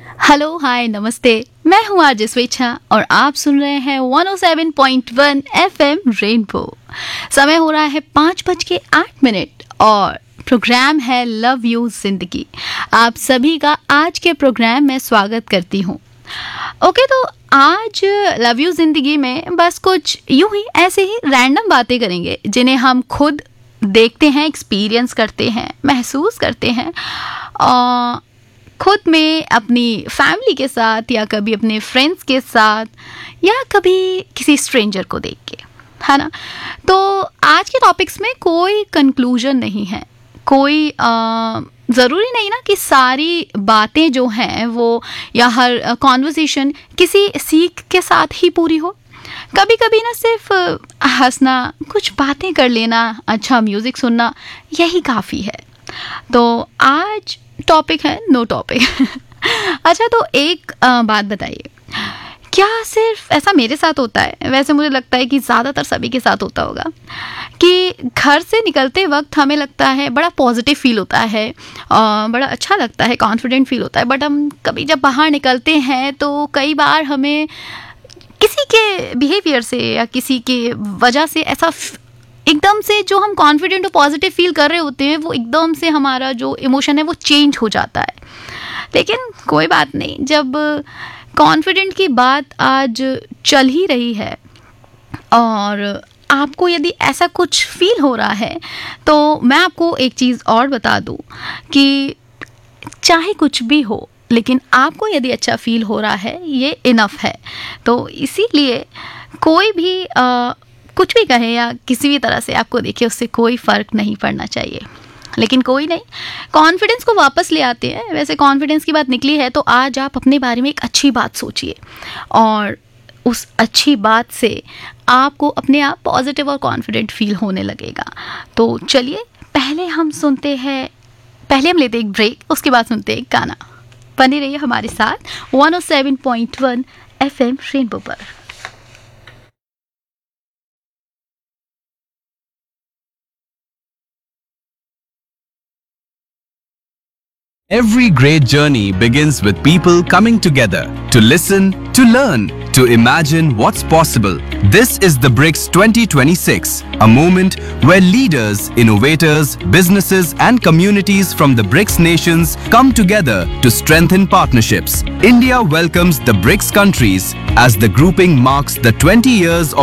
Hello hi नमस्ते। मैं हूँ आरजे स्वेच्छा और आप सुन रहे हैं 107.1 एफएम रेनबो। समय हो रहा है 5:08 और प्रोग्राम है लव यू जिंदगी। आप सभी का आज के प्रोग्राम में स्वागत करती हूँ। ओके, तो आज लव यू जिंदगी में बस कुछ यूं ही ऐसे ही रैंडम बातें करेंगे जिन्हें हम खुद देखते हैं, एक्सपीरियंस करते हैं, महसूस करते हैं और खुद में अपनी फैमिली के साथ या कभी अपने फ्रेंड्स के साथ या कभी किसी स्ट्रेंजर को देख के, है ना। तो आज के टॉपिक्स में कोई कंक्लूजन नहीं है, कोई ज़रूरी नहीं ना कि सारी बातें जो हैं वो या हर कॉन्वर्सेशन किसी सीख के साथ ही पूरी हो। कभी कभी ना सिर्फ हंसना, कुछ बातें कर लेना, अच्छा म्यूज़िक सुनना, यही काफ़ी है। तो आज टॉपिक है नो टॉपिक। अच्छा, तो एक बात बताइए, क्या सिर्फ ऐसा मेरे साथ होता है? वैसे मुझे लगता है कि ज़्यादातर सभी के साथ होता होगा कि घर से निकलते वक्त हमें लगता है बड़ा पॉजिटिव फील होता है, बड़ा अच्छा लगता है, कॉन्फिडेंट फील होता है। बट हम कभी जब बाहर निकलते हैं तो कई बार हमें किसी के बिहेवियर से या किसी के वजह से ऐसा एकदम से जो हम कॉन्फिडेंट और पॉजिटिव फील कर रहे होते हैं वो एकदम से हमारा जो इमोशन है वो चेंज हो जाता है। लेकिन कोई बात नहीं, जब कॉन्फिडेंट की बात आज चल ही रही है और आपको यदि ऐसा कुछ फील हो रहा है तो मैं आपको एक चीज़ और बता दूं कि चाहे कुछ भी हो, लेकिन आपको यदि अच्छा फील हो रहा है ये इनफ है। तो इसीलिए कोई भी कुछ भी कहे या किसी भी तरह से आपको देखे, उससे कोई फ़र्क नहीं पड़ना चाहिए। लेकिन कोई नहीं, कॉन्फिडेंस को वापस ले आते हैं। वैसे कॉन्फिडेंस की बात निकली है तो आज आप अपने बारे में एक अच्छी बात सोचिए और उस अच्छी बात से आपको अपने आप पॉजिटिव और कॉन्फिडेंट फील होने लगेगा। तो चलिए पहले हम लेते एक ब्रेक, उसके बाद सुनते एक गाना। बने रहिए हमारे साथ 107.1 एफएम रेनबो पर। Every great journey begins with people coming together to listen, to learn, to imagine what's possible. This is the BRICS 2026, a moment where leaders, innovators, businesses and communities from the BRICS nations come together to strengthen partnerships. India welcomes the BRICS countries as the grouping marks the 20 years of